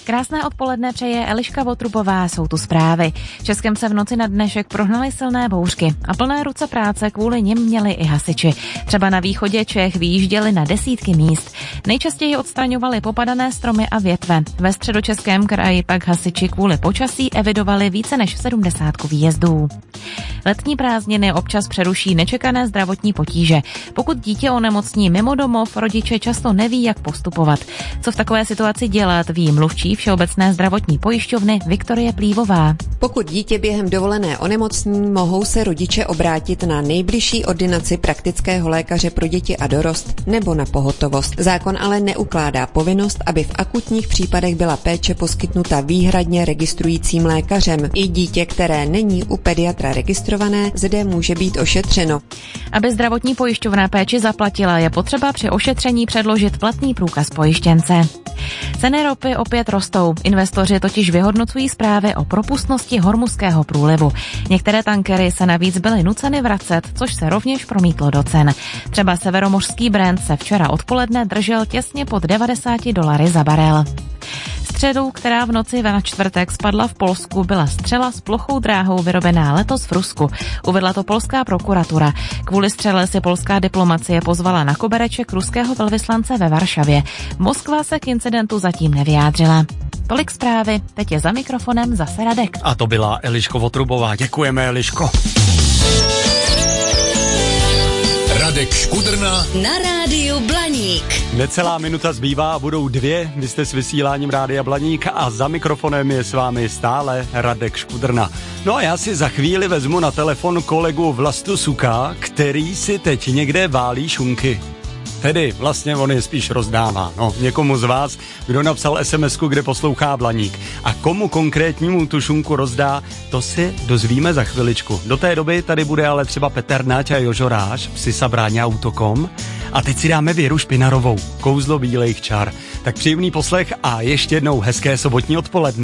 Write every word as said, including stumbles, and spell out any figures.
Krásné odpoledne přeje Eliška Votrubová, jsou tu zprávy. Českem se v noci na dnešek prohnaly silné bouřky a plné ruce práce kvůli nim měli i hasiči. Třeba na východě Čech vyjížděli na desítky míst. Nejčastěji odstraňovali popadané stromy a větve. Ve Středočeském kraji pak hasiči kvůli počasí evidovali více než sedmdesátku výjezdů. Letní prázdniny občas přeruší nečekané zdravotní potíže. Pokud dítě onemocní mimo domov, rodiče často neví, jak postupovat. Co v takové situaci dělat, ví mluvčí Všeobecné zdravotní pojišťovny Viktorie Plívová. Pokud dítě během dovolené onemocní, mohou se rodiče obrátit na nejbližší ordinaci praktického lékaře pro děti a dorost nebo na pohotovost. Zákon ale neukládá povinnost, aby v akutních případech byla péče poskytnuta výhradně registrujícím lékařem. I dítě, které není u pediatra registrované, zde může být ošetřeno. Aby zdravotní pojišťovna péči zaplatila, je potřeba při ošetření předložit platný průkaz pojištěnce. Ceny ropy opět rostou. Investoři totiž vyhodnocují zprávy o propustnosti Hormuzského průlivu. Některé tankery se navíc byly nuceny vracet, což se rovněž promítlo do cen. Třeba severomořský Brent se včera odpoledne držel těsně pod devadesát dolary za barel. Středou, která v noci na čtvrtek spadla v Polsku, byla střela s plochou dráhou vyrobená letos v Rusku. Uvedla to polská prokuratura. Kvůli střele si polská diplomacie pozvala na kobereček ruského velvyslance ve Varšavě. Moskva se k incidentu zatím nevyjádřila. Tolik zprávy, teď je za mikrofonem zase Radek. A to byla Eliško Votrubová. Děkujeme, Eliško. Radek Škudrna na rádiu Blaník. Necelá minuta zbývá a budou dvě. Vy jste s vysíláním Rádia Blaník a za mikrofonem je s vámi stále Radek Škudrna. No a já si za chvíli vezmu na telefon kolegu Vlastu Suka, který si teď někde válí šunky. Tedy vlastně on je spíš rozdává. No, někomu z vás, kdo napsal es em esku, kde poslouchá Blaník. A komu konkrétnímu tu šunku rozdá, to si dozvíme za chviličku. Do té doby tady bude ale třeba Petr Nať a Jožoráš, Psisa bráně autokom. A teď si dáme Věru Špinarovou, Kouzlo bílejch čar. Tak příjemný poslech a ještě jednou hezké sobotní odpoledne.